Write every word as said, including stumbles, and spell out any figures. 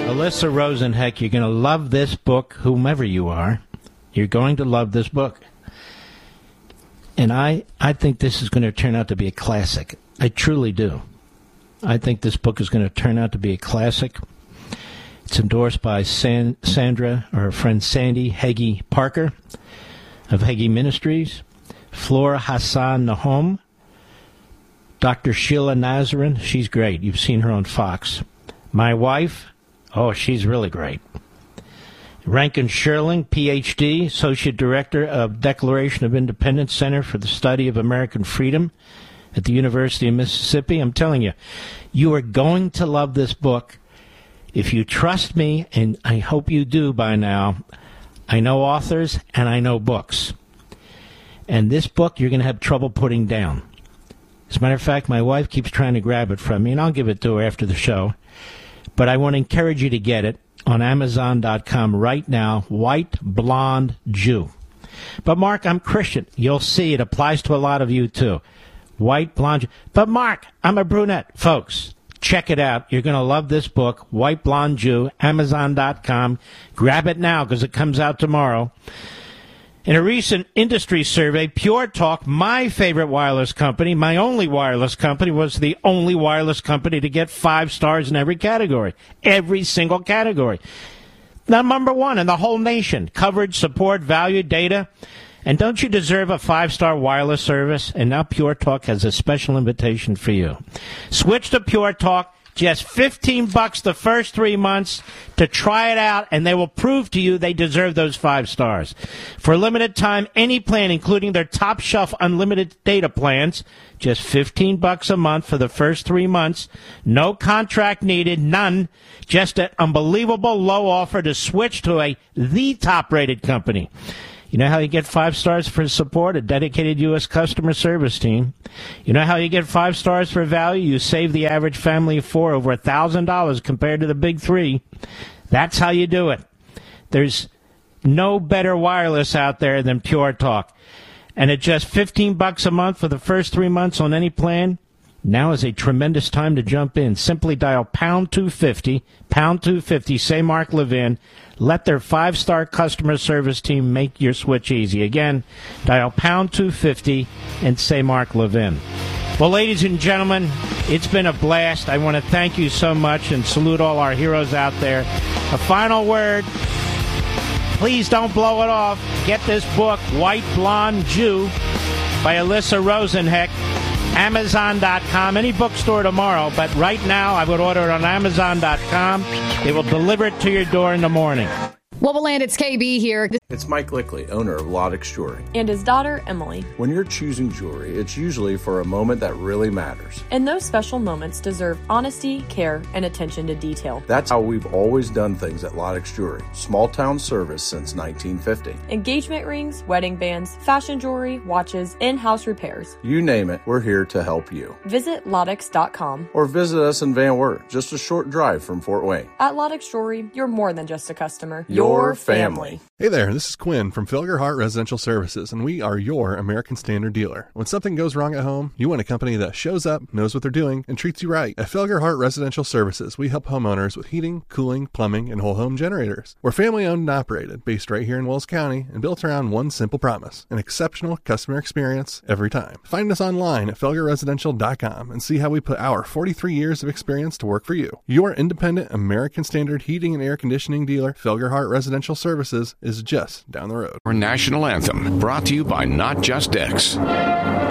Alyssa Rosenheck, you're going to love this book, whomever you are. You're going to love this book. And I, I think this is going to turn out to be a classic. I truly do. I think this book is going to turn out to be a classic. It's endorsed by San, Sandra, or her friend Sandy Hagee Parker of Hagee Ministries, Flora Hassan Nahom, Doctor Sheila Nazarin. She's great. You've seen her on Fox. My wife. Oh, she's really great. Rankin Sherling, P H D, Associate Director of Declaration of Independence Center for the Study of American Freedom at the University of Mississippi. I'm telling you, you are going to love this book. If you trust me, and I hope you do by now, I know authors and I know books. And this book you're going to have trouble putting down. As a matter of fact, my wife keeps trying to grab it from me, and I'll give it to her after the show. But I want to encourage you to get it on Amazon dot com right now, White Blonde Jew. But, Mark, I'm Christian. You'll see it applies to a lot of you, too. White Blonde Jew. But, Mark, I'm a brunette. Folks, check it out. You're going to love this book, White Blonde Jew, Amazon dot com. Grab it now because it comes out tomorrow. In a recent industry survey, Pure Talk, my favorite wireless company, my only wireless company, was the only wireless company to get five stars in every category. Every single category. Now, number one in the whole nation. Coverage, support, value, data. And don't you deserve a five-star wireless service? And now Pure Talk has a special invitation for you. Switch to Pure Talk. Just fifteen bucks the first three months to try it out, and they will prove to you they deserve those five stars. For a limited time, any plan, including their top shelf unlimited data plans, just fifteen bucks a month for the first three months. No contract needed, none. Just an unbelievable low offer to switch to a the top-rated company. You know how you get five stars for support? A dedicated U S customer service team. You know how you get five stars for value? You save the average family of four over one thousand dollars compared to the big three. That's how you do it. There's no better wireless out there than Pure Talk. And at just fifteen bucks a month for the first three months on any plan, now is a tremendous time to jump in. Simply dial pound two fifty, pound two fifty, say Mark Levin. Let their five-star customer service team make your switch easy. Again, dial pound two fifty and say Mark Levin. Well, ladies and gentlemen, it's been a blast. I want to thank you so much and salute all our heroes out there. A final word. Please don't blow it off. Get this book, White Blonde Jew, by Alyssa Rosenheck. Amazon dot com, any bookstore tomorrow, but right now I would order it on Amazon dot com. They will deliver it to your door in the morning. Wobbleland, it's K B here. It's Mike Lickley, owner of Lodex Jewelry. And his daughter, Emily. When you're choosing jewelry, it's usually for a moment that really matters. And those special moments deserve honesty, care, and attention to detail. That's how we've always done things at Lodex Jewelry. Small town service since nineteen fifty. Engagement rings, wedding bands, fashion jewelry, watches, in-house repairs. You name it, we're here to help you. Visit Lodex dot com. Or visit us in Van Wert, just a short drive from Fort Wayne. At Lodex Jewelry, you're more than just a customer. Your Your family. Hey there, this is Quinn from Felger Hart Residential Services, and we are your American Standard dealer. When something goes wrong at home, you want a company that shows up, knows what they're doing, and treats you right. At Felger Hart Residential Services, we help homeowners with heating, cooling, plumbing, and whole home generators. We're family owned and operated, based right here in Wells County, and built around one simple promise: an exceptional customer experience every time. Find us online at felger residential dot com and see how we put our forty-three years of experience to work for you. Your independent American Standard heating and air conditioning dealer, Felger Hart Residential Services, is just down the road. Our national anthem, brought to you by Not Just X.